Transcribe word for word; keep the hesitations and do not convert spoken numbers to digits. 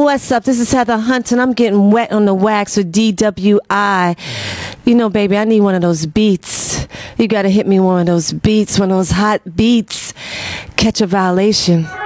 what's up? This is Heather Hunt, and I'm getting wet on the wax with D W I. You know, baby, I need one of those beats. You gotta hit me one of those beats, one of those hot beats. Catch a violation.